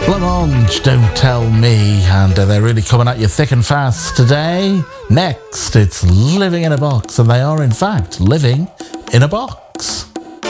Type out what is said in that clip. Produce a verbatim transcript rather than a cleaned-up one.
Blancmange, Don't Tell Me, and uh, they're really coming at you thick and fast today. Next, it's Living in a Box, and they are in fact living in a box.